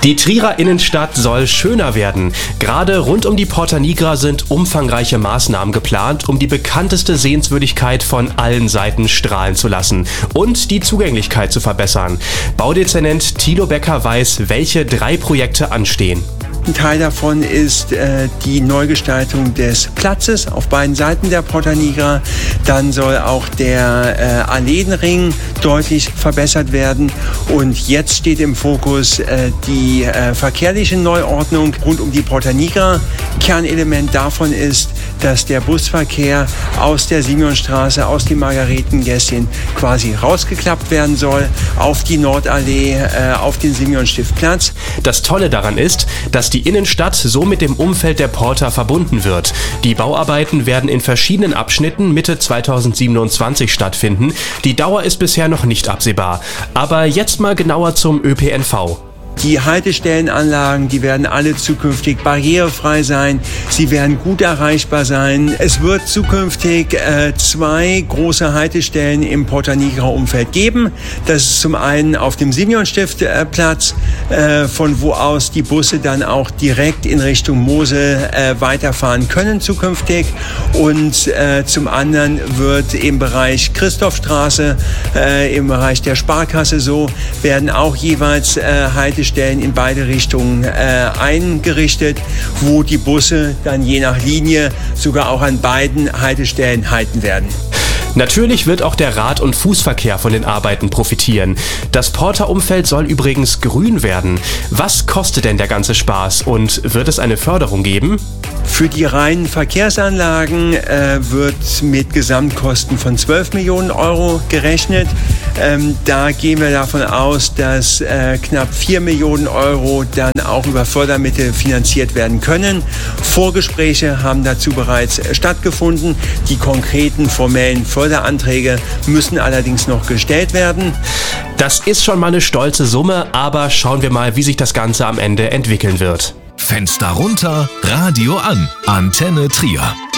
Die Trierer Innenstadt soll schöner werden. Gerade rund um die Porta Nigra sind umfangreiche Maßnahmen geplant, um die bekannteste Sehenswürdigkeit von allen Seiten strahlen zu lassen und die Zugänglichkeit zu verbessern. Baudezernent Thilo Becker weiß, welche 3 Projekte anstehen. Ein Teil davon ist die Neugestaltung des Platzes auf beiden Seiten der Porta Nigra. Dann soll auch der Alleenring deutlich verbessert werden. Und jetzt steht im Fokus die verkehrliche Neuordnung rund um die Porta Nigra. Kernelement davon ist, dass der Busverkehr aus der Simeonstraße, aus dem Margaretengässchen quasi rausgeklappt werden soll auf die Nordallee, auf den Simeonstiftplatz. Das Tolle daran ist, dass die Innenstadt so mit dem Umfeld der Porta verbunden wird. Die Bauarbeiten werden in verschiedenen Abschnitten Mitte 2027 stattfinden. Die Dauer ist bisher noch nicht absehbar. Aber jetzt mal genauer zum ÖPNV. Die Haltestellenanlagen, die werden alle zukünftig barrierefrei sein. Sie werden gut erreichbar sein. Es wird zukünftig 2 große Haltestellen im Porta Nigra-Umfeld geben. Das ist zum einen auf dem Simeonstiftplatz, von wo aus die Busse dann auch direkt in Richtung Mosel weiterfahren können zukünftig. Und zum anderen wird im Bereich Christophstraße, im Bereich der Sparkasse werden auch jeweils Haltestellen in beide Richtungen eingerichtet, wo die Busse dann je nach Linie sogar auch an beiden Haltestellen halten werden. Natürlich wird auch der Rad- und Fußverkehr von den Arbeiten profitieren. Das Porta-Umfeld soll übrigens grün werden. Was kostet denn der ganze Spaß und wird es eine Förderung geben? Für die reinen Verkehrsanlagen wird mit Gesamtkosten von 12 Millionen Euro gerechnet. Da gehen wir davon aus, dass knapp 4 Millionen Euro dann auch über Fördermittel finanziert werden können. Vorgespräche haben dazu bereits stattgefunden. Die konkreten formellen Förderanträge müssen allerdings noch gestellt werden. Das ist schon mal eine stolze Summe, aber schauen wir mal, wie sich das Ganze am Ende entwickeln wird. Fenster runter, Radio an. Antenne Trier.